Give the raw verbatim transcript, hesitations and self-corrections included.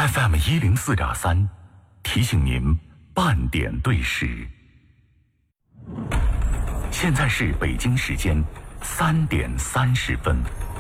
F M 一零四点三，提醒您半点对时。现在是北京时间三点三十分。